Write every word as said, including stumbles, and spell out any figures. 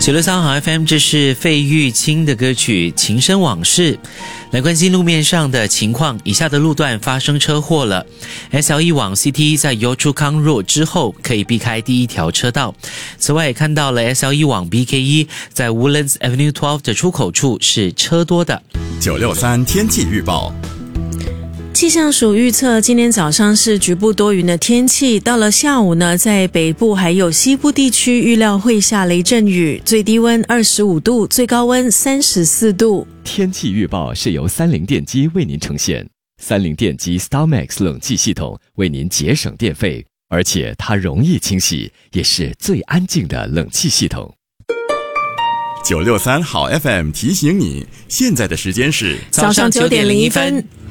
九六三好 F M， 这是费玉清的歌曲《情深往事》。来关心路面上的情况，以下的路段发生车祸了。S L E 往 C T E 在 Yio Chu Kang Road 之后可以避开第一条车道。此外也看到了 S L E 往 B K E 在 Woodlands Avenue 十二的出口处是车多的。 九六三天气预报。 气象署预测，今天早上是局部多云的天气，到了下午呢，在北部还有西部地区预料会下雷阵雨，最低温二十五度，最高温三十四度。 天气预报是由三菱电机为您呈现，三菱电机 StarMax 冷气系统为您节省电费，而且它容易清洗，也是最安静的冷气系统。 九六三好 F M 提醒你，现在的时间是早上九点零一分。